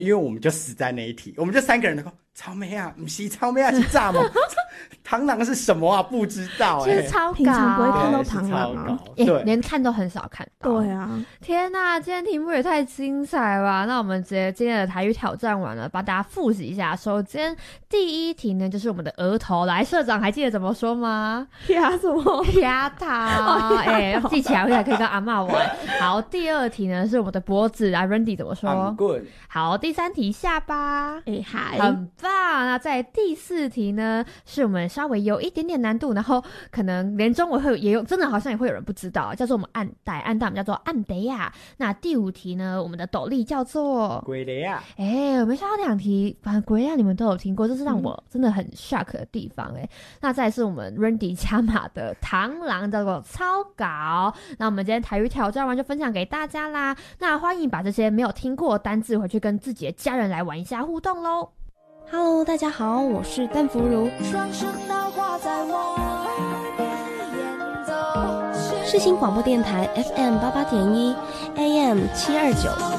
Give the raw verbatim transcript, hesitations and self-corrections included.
因为我们就死在那一题，我们就三个人都说草莓啊，不是草莓啊，是蚱蜢。螳螂是什么啊？不知道哎、欸， 其实超平常不会高， 看到螳螂啊， 欸，连看都很少看到。 对啊， 天哪，今天题目也太精彩了吧！那我们直接今天的台语挑战完了，帮大家复习一下。首先第一题呢，就是我们的额头。来，社长还记得怎么说吗？ 压什么？ 压头。哎、欸，记起来，回来可以跟阿嬷玩。好，第二题呢是我们的脖子。来 ，Randy 怎么说？ 很 good。 好，第三题下巴。 哎、欸，嗨， 很棒。那在第四题呢，是我们稍微有一点点难度，然后可能连中文会也有，真的好像也会有人不知道，叫做我们暗带，暗带我们叫做暗得呀。那第五题呢，我们的斗笠叫做鬼雷啊。 哎、欸，我们下两题，反正鬼雷你们都有听过，这是让我真的很 shock 的地方哎、欸。那再来是我们 Randy 加码的螳螂，叫做草稿。那我们今天台语挑战完就分享给大家啦。那欢迎把这些没有听过的单字回去跟自己的家人来玩一下互动咯。 Hello， 大家好，我是邓福如。世新广播电台 F M 八八点一 A M 七二九，